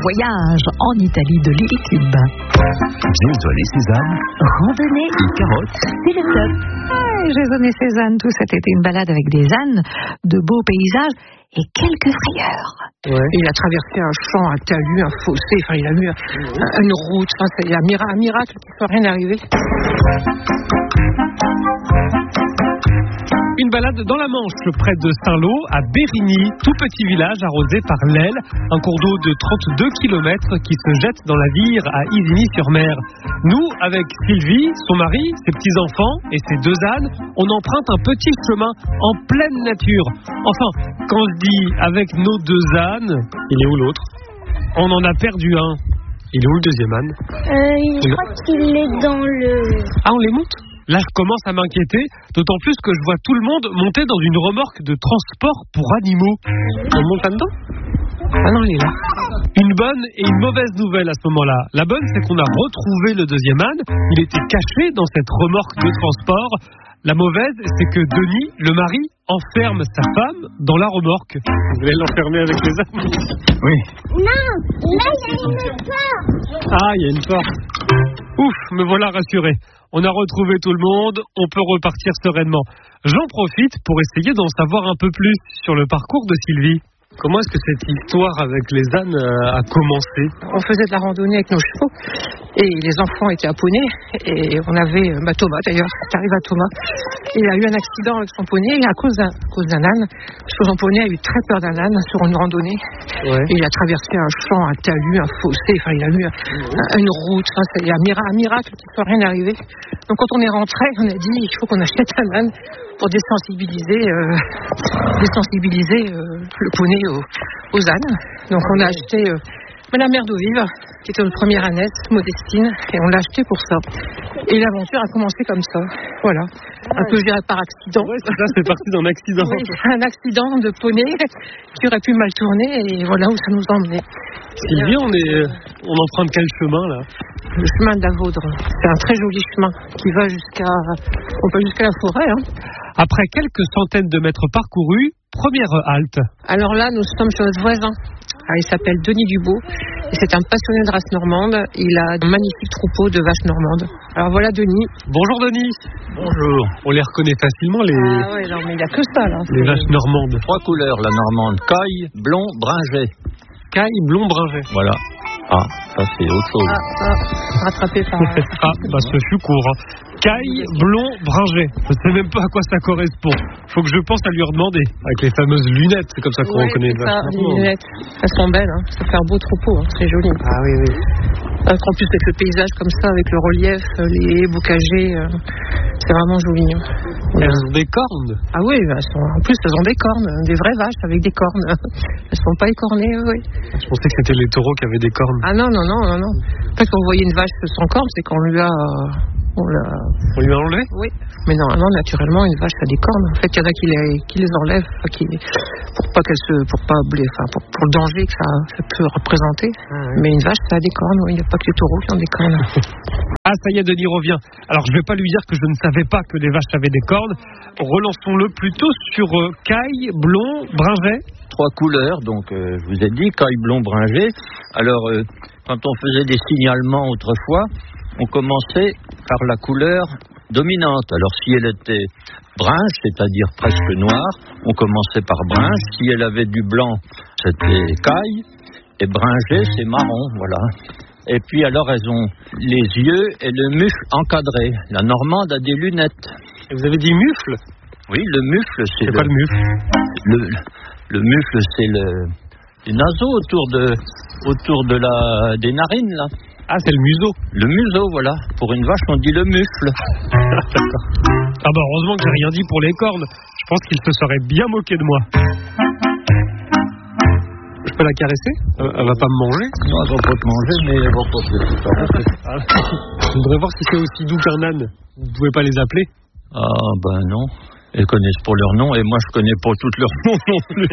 voyage en Italie de Lily Cube. Jason et Cézanne, Randonnée et carottes, c'est le top. Jason et Cézanne, tout cet été, une balade avec des ânes, de beaux paysages et quelques frayeurs. Ouais. Il a traversé un champ, un talus, un fossé, enfin il a eu une route, enfin, c'est un miracle qu'il ne soit rien arrivé. Une balade dans la Manche, près de Saint-Lô, à Bérigny, tout petit village arrosé par l'Aile, un cours d'eau de 32 km qui se jette dans la Vire à Isigny-sur-Mer. Nous, avec Sylvie, son mari, ses petits-enfants et ses deux ânes, on emprunte un petit chemin en pleine nature. Enfin, quand je dis avec nos deux ânes, il est où l'autre ? On en a perdu un. Il est où le deuxième âne ? Je crois qu'il est dans le... Ah, on les monte ? Là, je commence à m'inquiéter, d'autant plus que je vois tout le monde monter dans une remorque de transport pour animaux. On monte là-dedans ? Ah non, il est là. Une bonne et une mauvaise nouvelle à ce moment-là. La bonne, c'est qu'on a retrouvé le deuxième âne. Il était caché dans cette remorque de transport. La mauvaise, c'est que Denis, le mari, enferme sa femme dans la remorque. Vous allez l'enfermer avec les ânes ? oui. Non, là il y a une porte. Ah, il y a une porte. Ouf, me voilà rassuré. On a retrouvé tout le monde, on peut repartir sereinement. J'en profite pour essayer d'en savoir un peu plus sur le parcours de Sylvie. Comment est-ce que cette histoire avec les ânes a commencé ? On faisait de la randonnée avec nos chevaux et les enfants étaient à poney et on avait Thomas d'ailleurs, t'arrives à Thomas. Il a eu un accident avec son poney à cause d'un âne. Parce que son poney a eu très peur d'un âne sur une randonnée. Ouais. Et il a traversé un champ, un talus, un fossé, enfin il a eu une route, enfin, c'est un miracle qu'il ne soit rien arrivé. Donc quand on est rentré, on a dit il faut qu'on achète un âne pour désensibiliser le poney aux ânes. Donc on a acheté Madame Mère d'eau vive, qui était notre première ânesse, Modestine, et on l'a acheté pour ça. Et l'aventure a commencé comme ça, voilà. Un peu géré par accident. Ouais, c'est parti d'un accident. Oui, un accident de poney qui aurait pu mal tourner, et voilà où ça nous a emmenés. Sylvie, on emprunte quel chemin là ? Le chemin de la Vaudre, c'est un très joli chemin qui va jusqu'à la forêt. Hein. Après quelques centaines de mètres parcourus, première halte. Alors là, nous sommes chez notre voisin. Il s'appelle Denis Dubois et c'est un passionné de race normande. Il a un magnifique troupeau de vaches normandes. Alors voilà Denis. Bonjour Denis. Bonjour. On les reconnaît facilement Ah ouais, non mais il n'y a que ça là. les vaches normandes. 3 couleurs, la normande. Caille, blond, bringé. Caille, blond, bringé. Voilà. Ah, ça c'est autre chose. Rattrapé par... Ce fut court. Hein. Caille, blond, bringé. Je ne sais même pas à quoi ça correspond. Faut que je pense à lui redemander. Avec les fameuses lunettes, c'est comme ça qu'on reconnaît les vaches les normandes. lunettes. Elles sont belles, hein. Ça fait un beau troupeau, hein. C'est joli. Ah oui, oui. En plus avec le paysage comme ça, avec le relief, les haies bocagées, c'est vraiment joli. Hein. Elles ont des cornes. Ah oui, en plus elles ont des cornes, des vraies vaches avec des cornes. Elles sont pas écornées, oui. Je pensais que c'était les taureaux qui avaient des cornes. Ah non. En fait, quand vous voyez une vache sans cornes, c'est qu'on lui a... On lui a enlevé ? Oui. Mais normalement, naturellement, une vache a des cornes. En fait, il y en a qui les enlèvent pour le danger que ça peut représenter. Mais une vache, ça a des cornes, oui. Il n'y a pas que les taureaux qui ont des cornes. Ah, ça y est, Denis revient. Alors, je ne vais pas lui dire que je ne savais pas que les vaches avaient des cornes. Relançons-le plutôt sur caille, blond, bringé. 3 couleurs, donc je vous ai dit, caille, blond, bringé. Alors, quand on faisait des signalements autrefois, on commençait par la couleur dominante. Alors, si elle était brinche, c'est-à-dire presque noire, on commençait par brinche. Si elle avait du blanc, c'était caille. Et bringé, c'est marron, voilà. Et puis, alors, elles ont les yeux et le mufle encadré. La normande a des lunettes. Et vous avez dit mufle ? Oui, le mufle, c'est quoi le mufle ? Le mufle, c'est les naseaux autour des narines, là. Ah, c'est le museau. Le museau, voilà. Pour une vache, on dit le mufle. D'accord. Ah bah heureusement que j'ai rien dit pour les cornes. Je pense qu'il se serait bien moqué de moi. Je peux la caresser ? Elle va pas me manger ? Non, elle va pas te manger, mais elle va pas te... Je voudrais voir si c'est aussi doux qu'un âne. Vous pouvez pas les appeler ? Ah, ben non. Elles connaissent pas leur nom, et moi, je connais pas tous leurs noms non plus.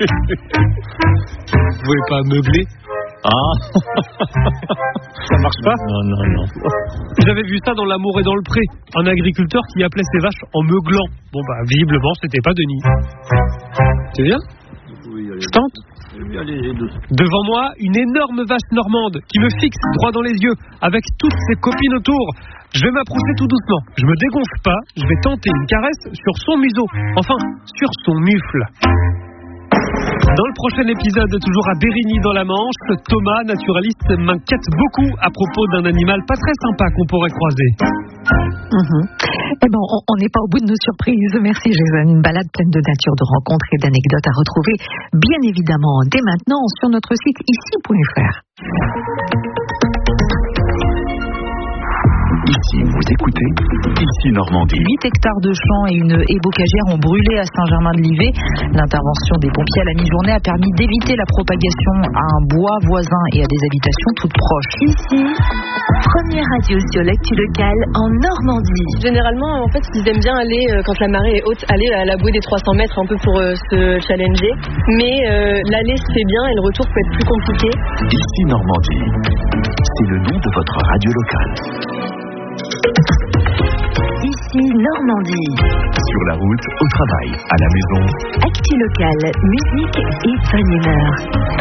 Vous pouvez pas meubler ? Ah. Ça marche pas ? Non. J'avais vu ça dans L'amour et dans le pré. Un agriculteur qui appelait ses vaches en meuglant. Bon bah visiblement c'était pas Denis. C'est bien ? Oui, je tente ? Allez, doucement. Devant moi, une énorme vache normande qui me fixe droit dans les yeux avec toutes ses copines autour. Je vais m'approcher tout doucement. Je me dégonfle pas. Je vais tenter une caresse sur son museau. Enfin, sur son mufle. Dans le prochain épisode, toujours à Bérigny dans la Manche, Thomas, naturaliste, m'inquiète beaucoup à propos d'un animal pas très sympa qu'on pourrait croiser. Eh ben, on n'est pas au bout de nos surprises. Merci Jason. Une balade pleine de nature, de rencontres et d'anecdotes à retrouver, bien évidemment, dès maintenant sur notre site ici.fr. Ici, vous écoutez Ici Normandie. 8 hectares de champs et une haie bocagère ont brûlé à Saint-Germain-de-Livet. L'intervention des pompiers à la mi-journée a permis d'éviter la propagation à un bois voisin et à des habitations toutes proches. Ici, première radio sur l'actu locale en Normandie. Généralement, en fait, ils aiment bien aller, quand la marée est haute, aller à la bouée des 300 mètres un peu pour se challenger. Mais l'aller se fait bien et le retour peut être plus compliqué. Ici Normandie, c'est le nom de votre radio locale. Ici Normandie. Sur la route, au travail, à la maison. Actu locale, musique et bonne humeur.